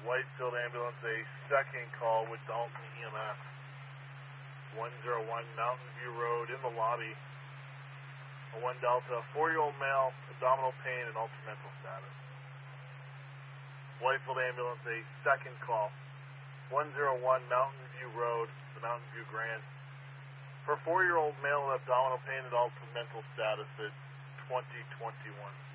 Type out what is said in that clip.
Whitefield ambulance, a second call with Dalton EMS. 101 Mountain View Road in the lobby. A 1 Delta, 4-year-old male, abdominal pain and altered mental status. Whitefield ambulance, a second call. 101 Mountain View Road, the Mountain View Grand. For a 4-year-old male with abdominal pain and altered mental status at 2021.